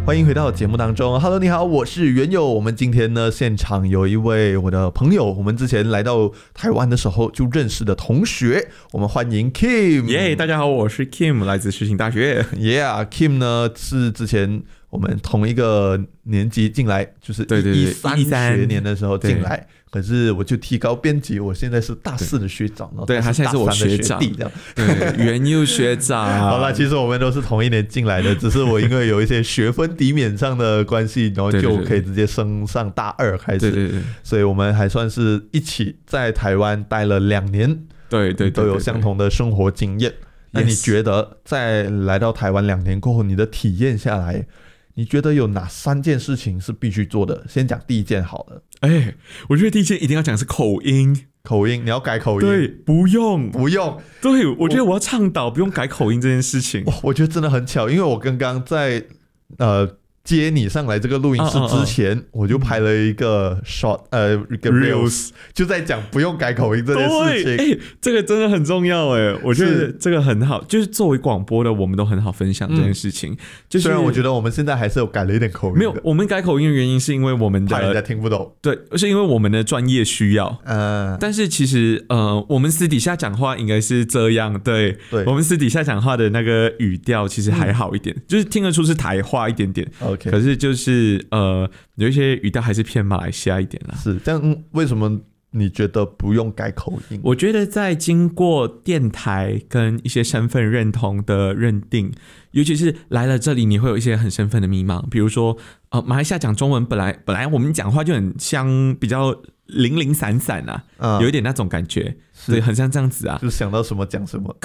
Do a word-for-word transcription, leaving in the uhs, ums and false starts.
欢迎回到节目当中 Hello 你好，我是元友。我们今天呢现场有一位我的朋友，我们之前来到台湾的时候就认识的同学，我们欢迎 Kim。 耶、yeah, 大家好，我是 Kim， 来自世新大学。 Yeah Kim 呢是之前我们同一个年级进来，就是一三学年的时候进来，可是我就提高编辑，我现在是大四的学长， 对，他现在是我学长， 这样对，元佑学长。 好啦，其实我们都是同一年进来的，只是我因为有一些学分抵免上的关系，然后就可以直接升上大二开始，对对对，所以我们还算是一起在台湾待了两年， 对 对, 对, 对, 对， 都有相同的生活经验。那你觉得在来到台湾两年过后，你的体验下来，你觉得有哪三件事情是必须做的？先讲第一件好了。 哎，我觉得第一件一定要讲的是口音。 口音，你要改口音？ 对，不用， 不用。 对，我觉得我要倡导不用改口音这件事情。 我, 我觉得真的很巧，因为我刚刚在呃接你上来这个录音室之前，嗯嗯嗯我就拍了一个 short， 呃，一个 reels， 就在讲不用改口音这件事情。 哎，这个真的很重要哎，我觉得这个很好，就是作为广播的，我们都很好分享这件事情。嗯、就是虽然我觉得我们现在还是有改了一点口音， 没有，我们改口音的原因是因为我们的怕人家听不懂， 对，是因为我们的专业需要。 嗯， 但是其实呃，我们私底下讲话应该是这样，对，对，我们私底下讲话的那个语调其实还好一点，嗯、就是听得出是台话一点点。OK， 可是就是。是呃，有一些语调还是偏马来西亚一点啦。 是这样，为什么你觉得不用改口音？ 我觉得在经过电台跟一些身份认同的认定，尤其是来了这里，你会有一些很身份的迷茫。比如说，呃，马来西亚讲中文本来本来我们讲话就很像比较零零散散啊，嗯、有一点那种感觉，对，很像这样子啊， 就想到什么讲什么。